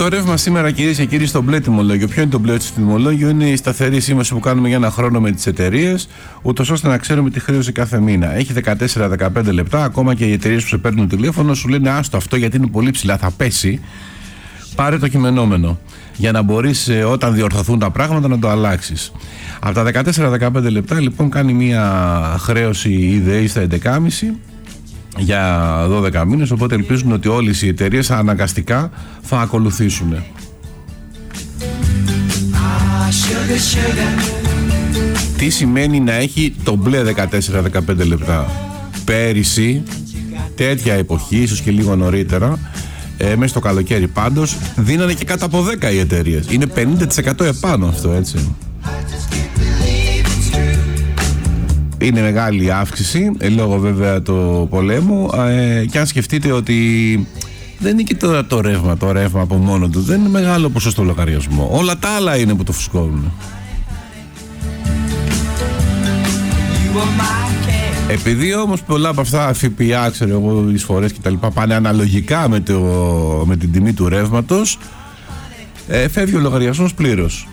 Το ρεύμα σήμερα, κυρίες και κύριοι, στο μπλε τιμολόγιο. Ποιο είναι το μπλε τιμολόγιο? Είναι η σταθερή σύμβαση που κάνουμε για ένα χρόνο με τις εταιρείες, ούτως ώστε να ξέρουμε τη χρέωση κάθε μήνα. Έχει 14-15 λεπτά. Ακόμα και οι εταιρείες που σε παίρνουν τηλέφωνο σου λένε άστο αυτό γιατί είναι πολύ ψηλά, θα πέσει. Πάρε το κειμενόμενο. Για να μπορείς όταν διορθωθούν τα πράγματα να το αλλάξεις. Από τα 14-15 λεπτά λοιπόν κάνει μια χρέωση η ΔΕΗ στα 11,5 για 12 μήνες, οπότε ελπίζουν ότι όλες οι εταιρείες αναγκαστικά θα ακολουθήσουν. Τι σημαίνει να έχει το μπλε 14-15 λεπτά? Πέρυσι, τέτοια εποχή, ίσως και λίγο νωρίτερα, μέσα στο καλοκαίρι πάντως, δίνανε και κάτω από 10 οι εταιρείες. Είναι 50% επάνω αυτό, έτσι. Είναι μεγάλη αύξηση, λόγω βέβαια του πολέμου, και αν σκεφτείτε ότι δεν είναι και τώρα το ρεύμα από μόνο του, δεν είναι μεγάλο ποσοστό λογαριασμό. Όλα τα άλλα είναι που το φουσκώνουν. Επειδή όμως πολλά από αυτά ΦΠΑ, ξέρω εγώ, εισφορές και τα λοιπά πάνε αναλογικά με την τιμή του ρεύματος, φεύγει ο λογαριασμός πλήρως.